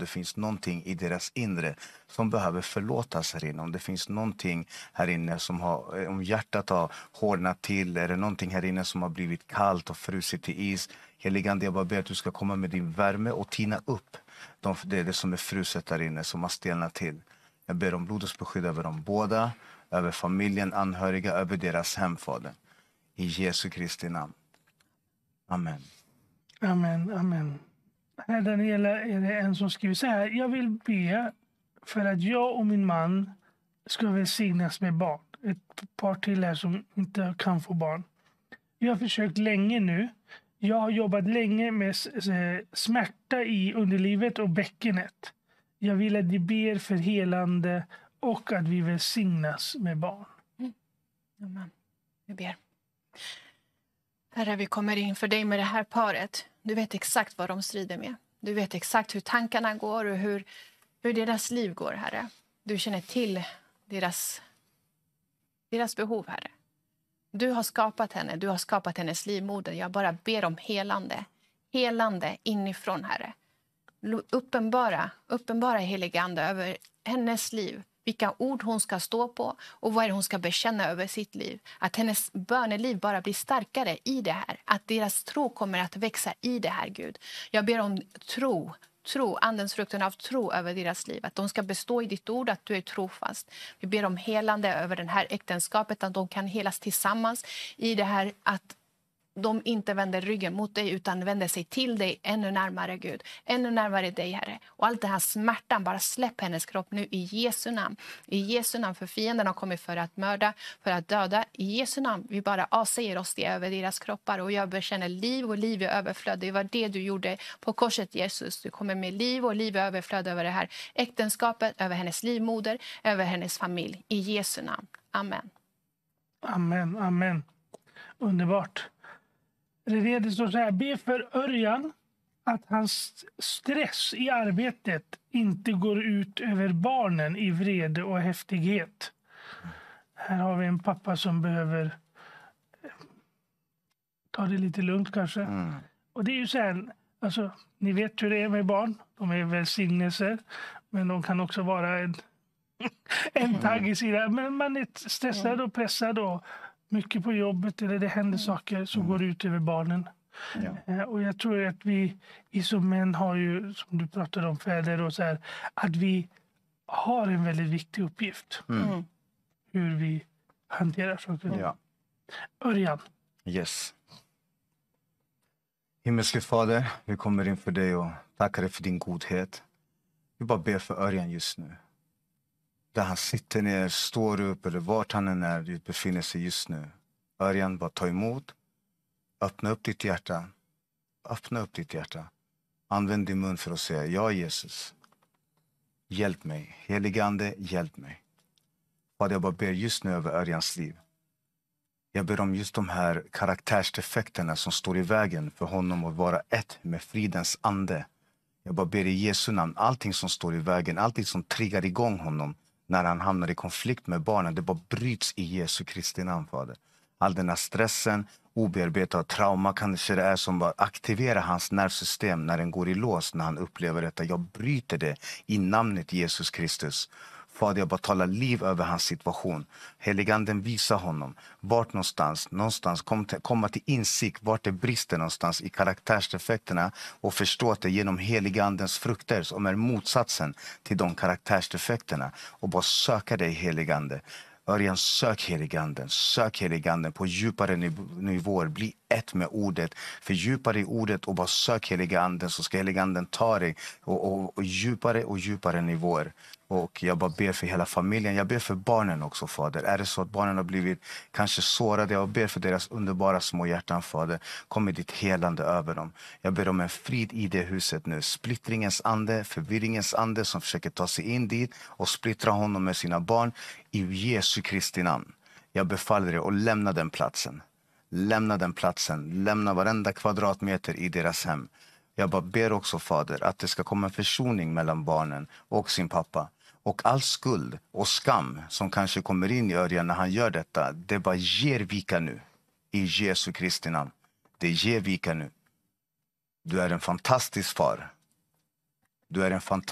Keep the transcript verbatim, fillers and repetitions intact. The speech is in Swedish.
det finns någonting i deras inre som behöver förlåtas här inne. Om det finns någonting här inne som har, om hjärtat har hårdnat till, är det någonting här inne som har blivit kallt och frusit till is. Heligande, jag bara ber att du ska komma med din värme och tina upp de, det, är det som är fruset där inne, som har stelnat till. Jag ber om blodets beskydd över dem båda, över familjen, anhöriga, över deras hem, Fader. I Jesu Kristi namn. Amen. Amen, amen. Här Daniela är det en som skriver så här. Jag vill be för att jag och min man ska välsignas med barn. Ett par till här som inte kan få barn. Jag har försökt länge nu. Jag har jobbat länge med smärta i underlivet och bäckenet. Jag vill att de ber för helande och att vi välsignas med barn. Mm. Amen. Vi ber. Herre, vi kommer in för dig med det här paret. Du vet exakt vad de strider med. Du vet exakt hur tankarna går och hur, hur deras liv går, Herre. Du känner till deras, deras behov, Herre. Du har skapat henne, du har skapat hennes livmoder. Jag bara ber om helande. Helande inifrån, Herre. Uppenbara, uppenbara helige Ande över hennes liv. Vilka ord hon ska stå på och vad är det hon ska bekänna över sitt liv. Att hennes böneliv bara blir starkare i det här. Att deras tro kommer att växa i det här, Gud. Jag ber om tro, tro, andens frukten av tro över deras liv. Att de ska bestå i ditt ord, att du är trofast. Vi ber om helande över det här äktenskapet, att de kan helas tillsammans i det här, att de inte vänder ryggen mot dig utan vänder sig till dig ännu närmare, Gud. Ännu närmare dig, Herre. Och allt den här smärtan, bara släpp hennes kropp nu i Jesu namn. I Jesu namn, för fienden har kommit för att mörda, för att döda. I Jesu namn, vi bara avsäger oss det över deras kroppar. Och jag bekänner liv och liv i överflöd. Det var det du gjorde på korset, Jesus. Du kommer med liv och liv i överflöd över det här äktenskapet, över hennes livmoder, över hennes familj. I Jesu namn. Amen. Amen, amen. Underbart. Det står så här, be för Örjan att hans stress i arbetet inte går ut över barnen i vrede och häftighet. Här har vi en pappa som behöver ta det lite lugnt kanske. Mm. Och det är ju så här, alltså, ni vet hur det är med barn. De är välsignelser, men de kan också vara en, en tagg i sidan. Men man är stressad och pressad och mycket på jobbet eller det händer saker som mm. går ut över barnen. Ja. Och jag tror att vi, vi som män har ju, som du pratade om, fäder och så här, att vi har en väldigt viktig uppgift. Mm. Hur vi hanterar saker. Ja. Örjan. Yes. Himmelske Fader, vi kommer in för dig och tackar dig för din godhet. Vi bara ber för Örjan just nu. Där han sitter ner, står upp eller vart han än är, du befinner sig just nu. Örjan, bara ta emot. Öppna upp ditt hjärta. Öppna upp ditt hjärta. Använd din mun för att säga, ja Jesus, hjälp mig. Helige Ande, hjälp mig. Fader, jag bara ber just nu över Örjans liv. Jag ber om just de här karaktärsdefekterna som står i vägen för honom att vara ett med fridens ande. Jag bara ber i Jesu namn, allting som står i vägen, allting som triggar igång honom när han hamnar i konflikt med barnen, det bara bryts i Jesu Kristi namn, Fader. All den här stressen, obearbetad trauma kanske det är som bara aktiverar hans nervsystem när den går i lås när han upplever detta. Jag bryter det i namnet Jesus Kristus. Fader, jag bara talar liv över hans situation. Heliganden visar honom vart någonstans, någonstans kom till, komma till insikt vart det brister någonstans i karaktärsdefekterna och förstå att det genom heligandens frukter som är motsatsen till de karaktärsdefekterna och bara söka dig, heligande. Örjan, sök heliganden, sök heliganden på djupare niv- nivåer, bli ett med ordet, fördjupare i ordet och bara sök heliganden, så ska heliganden ta dig och, och, och djupare och djupare nivåer. Och jag bara ber för hela familjen, jag ber för barnen också, Fader. Är det så att barnen har blivit kanske sårade, jag ber för deras underbara små hjärtan, Fader. Kom med ditt helande över dem. Jag ber om en frid i det huset nu. Splittringens ande, förvirringens ande som försöker ta sig in dit och splittra honom med sina barn. I Jesu Kristi namn. Jag befaller dig och lämna den platsen. Lämna den platsen. Lämna varenda kvadratmeter i deras hem. Jag bara ber också, Fader, att det ska komma en försoning mellan barnen och sin pappa. Och all skuld och skam som kanske kommer in i Örjan när han gör detta, det bara ger vika nu. I Jesu Kristi namn. Det ger vika nu. Du är en fantastisk far. Du är en fantastisk